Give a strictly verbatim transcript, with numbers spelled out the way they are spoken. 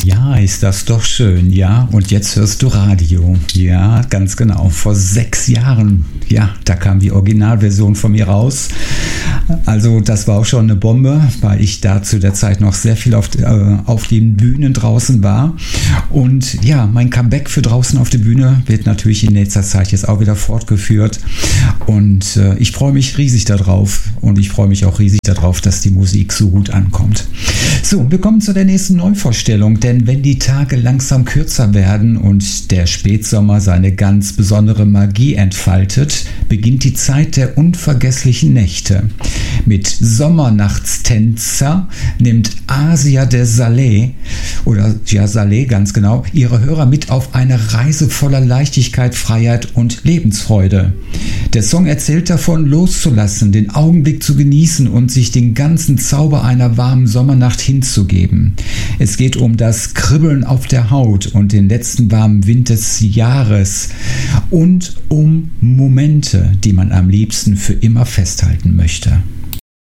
Ja, ist das doch schön, ja. Und jetzt hörst du Radio. Ja, ganz genau. Vor sechs Jahren, ja, da kam die Originalversion von mir raus. Also das war auch schon eine Bombe, weil ich da zu der Zeit noch sehr viel auf, äh, auf den Bühnen draußen war. Und ja, mein Comeback für draußen auf der Bühne wird natürlich in nächster Zeit jetzt auch wieder fortgeführt. Und äh, ich freue mich riesig darauf. Und ich freue mich auch riesig darauf, dass die Musik so gut ankommt. So, wir kommen zu der nächsten Neuvorstellung, denn wenn die Tage langsam kürzer werden und der Spätsommer seine ganz besondere Magie entfaltet, beginnt die Zeit der unvergesslichen Nächte. Mit Sommernachtstänzer nimmt Asia de Saleh, oder ja Saleh ganz genau, ihre Hörer mit auf eine Reise voller Leichtigkeit, Freiheit und Lebensfreude. Der Song erzählt davon, loszulassen, den Augenblick zu genießen und sich den ganzen Zauber einer warmen Sommernacht hinzugeben. Es geht um das Kribbeln auf der Haut und den letzten warmen Wind des Jahres und um Momente, die man am liebsten für immer festhalten möchte.